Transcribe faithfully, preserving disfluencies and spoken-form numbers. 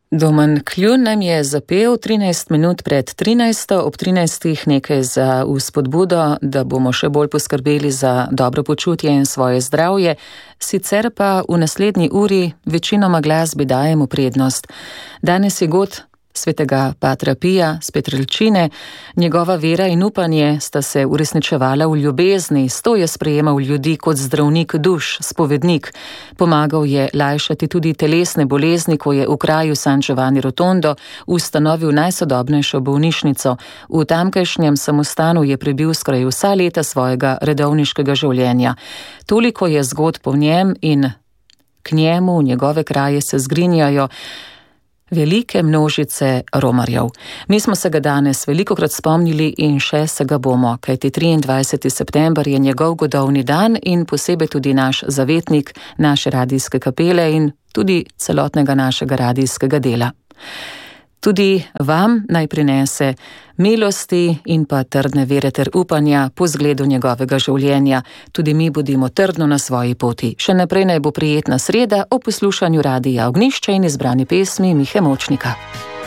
Domen Kljun nam je zapel trinajst minut pred trinajsto, ob trinajstih nekaj za vzpodbudo, da bomo še bolj poskrbeli za dobro počutje in svoje zdravje, sicer pa v naslednji uri večinoma glasbi dajemo prednost. Danes je god svetega Patra Pija z Petrelčine, njegova vera in upanje sta se uresničevala v ljubezni, sto je sprejemal ljudi kot zdravnik duš, spovednik. Pomagal je lajšati tudi telesne bolezni, ko je v kraju San Giovanni Rotondo ustanovil najsodobnejšo bolnišnico. V tamkajšnjem samostanu je prebil skoraj vsa leta svojega redovniškega življenja. Toliko je zgodb o njem in k njemu, njegove kraje se zgrinjajo velike množice romarjev. Mi smo se ga danes velikokrat spomnili in še se ga bomo, kajti triindvajseti september je njegov godovni dan in posebej tudi naš zavetnik naše radijske kapele in tudi celotnega našega radijskega dela. Tudi vam naj prinese milosti in pa trdne vere ter upanja po zgledu njegovega življenja. Tudi mi bodimo trdno na svoji poti. Še naprej naj bo prijetna sreda ob poslušanju Radija Ognjišče in izbrani pesmi Mihe Močnika.